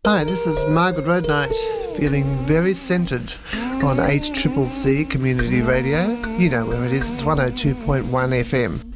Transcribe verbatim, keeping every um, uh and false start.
Hi, this is Margaret Roadnight, feeling very centred on H C C C Community Radio. You know where it is, it's one oh two point one F M.